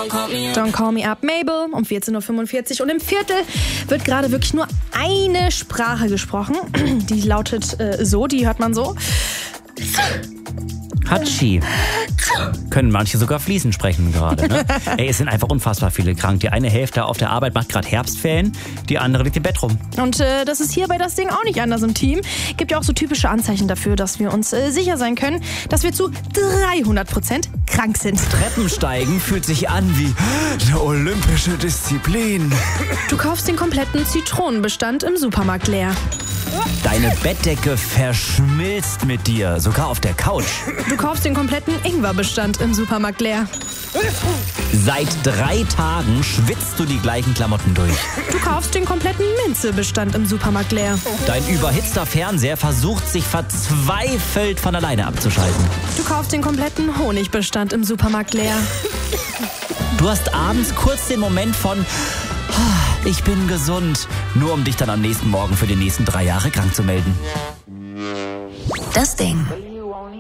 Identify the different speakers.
Speaker 1: Don't Call Me Up, Mabel, um 14:45 Uhr. Und im Viertel wird gerade wirklich nur eine Sprache gesprochen. Die lautet so, die hört man so.
Speaker 2: Hatschi. Können manche sogar fließend sprechen gerade, ne? Ey, es sind einfach unfassbar viele krank. Die eine Hälfte auf der Arbeit macht gerade Herbstferien, die andere liegt im Bett rum.
Speaker 1: Und das ist hier bei das Ding auch nicht anders im Team. Gibt ja auch so typische Anzeichen dafür, dass wir uns sicher sein können, dass wir zu 300% krank sind.
Speaker 3: Treppensteigen fühlt sich an wie eine olympische Disziplin.
Speaker 1: Du kaufst den kompletten Zitronenbestand im Supermarkt leer.
Speaker 3: Deine Bettdecke verschmilzt mit dir, sogar auf der Couch.
Speaker 1: Du kaufst den kompletten Ingwerbestand im Supermarkt leer.
Speaker 3: Seit 3 Tagen schwitzt du die gleichen Klamotten durch.
Speaker 1: Du kaufst den kompletten Minzebestand im Supermarkt leer.
Speaker 3: Dein überhitzter Fernseher versucht sich verzweifelt von alleine abzuschalten.
Speaker 1: Du kaufst den kompletten Honigbestand im Supermarkt leer.
Speaker 3: Du hast abends kurz den Moment von ich bin gesund, nur um dich dann am nächsten Morgen für die nächsten 3 Jahre krank zu melden.
Speaker 4: Das Ding.